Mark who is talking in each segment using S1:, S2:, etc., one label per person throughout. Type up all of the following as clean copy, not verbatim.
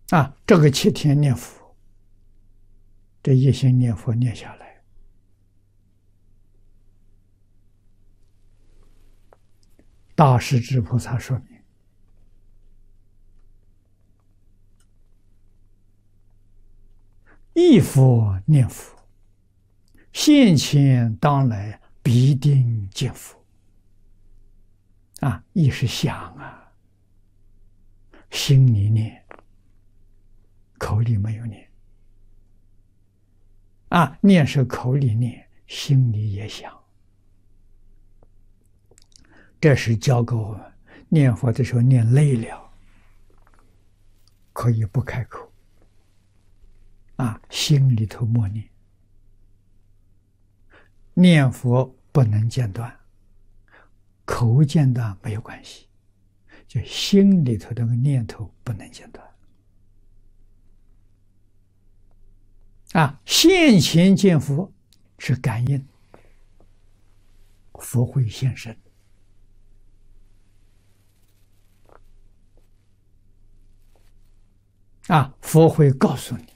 S1: 这个7天念佛，这一心念佛念下来，大势至菩萨说明，忆佛念佛，现前当来必定见佛。意是想心里念，口里没有念。念是口里念，心里也想。这是教给我们念佛的时候念累了，可以不开口，心里头默念。念佛不能间断，口间断没有关系，就心里头那个念头不能间断。现前见佛是感应，佛会现身。佛会告诉你，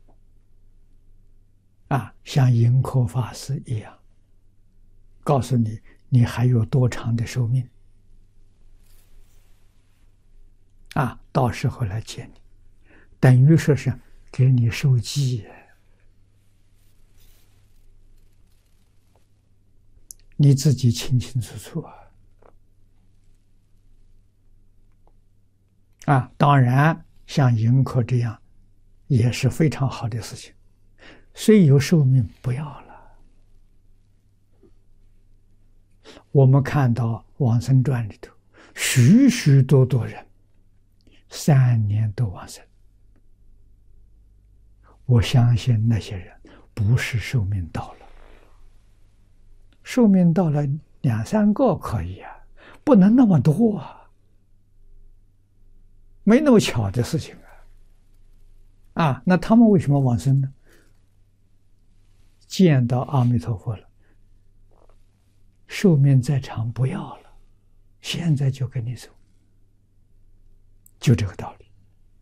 S1: 像盈科法师一样，告诉你你还有多长的寿命，到时候来见你，等于说是给你受记，你自己清清楚楚当然像盈科这样也是非常好的事情，虽有寿命不要了。我们看到往生传里头许许多多人3年都往生，我相信那些人不是寿命到了，寿命到了2、3个可以不能那么多没那么巧的事情那他们为什么往生呢？见到阿弥陀佛了，寿命再长不要了，现在就跟你走，就这个道理。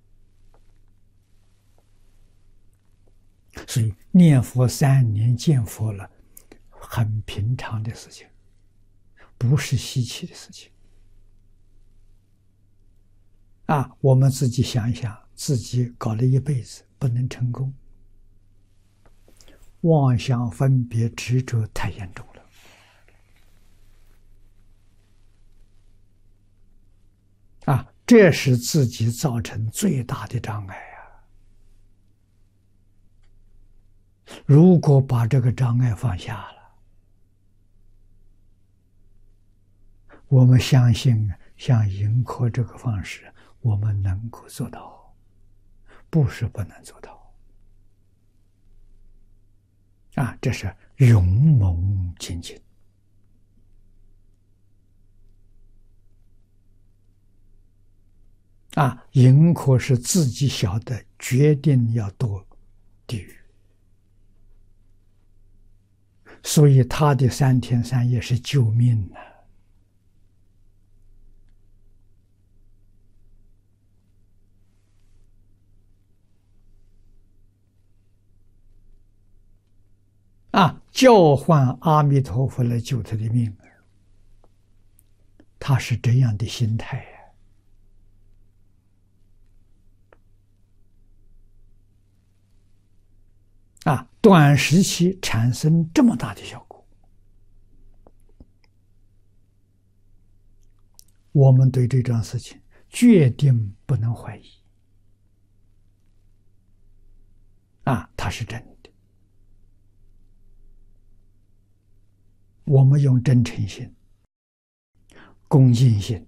S1: 所以念佛3年见佛了，很平常的事情，不是稀奇的事情。我们自己想一想，自己搞了一辈子不能成功，妄想分别执着太严重了这是自己造成最大的障碍如果把这个障碍放下了，我们相信像盈科这个方式我们能够做到，不是不能做到这是勇猛精进盈科是自己晓得决定要堕地狱，所以他的3天3夜是救命叫唤阿弥陀佛来救他的命他是这样的心态短时期产生这么大的效果，我们对这桩事情决定不能怀疑它是真的。我们用真诚心、恭敬心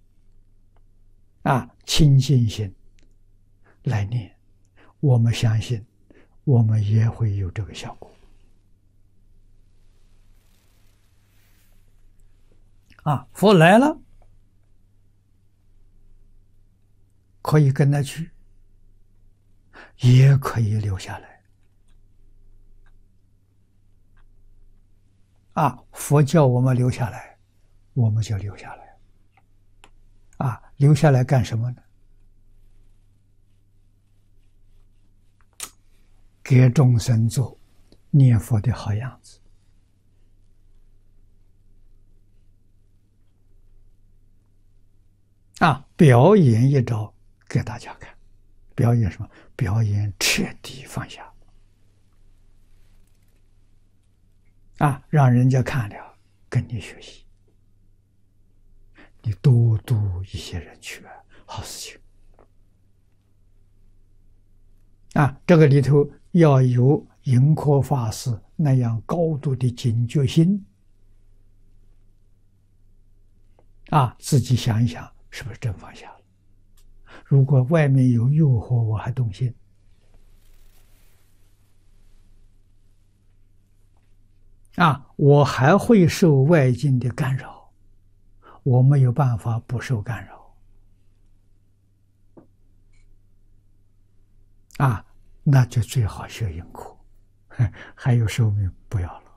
S1: 清净心来念，我们相信我们也会有这个效果佛来了可以跟他去，也可以留下来佛叫我们留下来，我们就留下来留下来干什么呢？ 给众生做念佛的好样子。表演一招给大家看，表演什么？表演彻底放下。让人家看了跟你学习，你多度一些人去，好事情。这个里头要有盈科法师那样高度的警觉心。自己想一想，是不是真放下了？如果外面有诱惑，我还动心。我还会受外境的干扰，我没有办法不受干扰。那就最好学盈科，还有寿命不要了。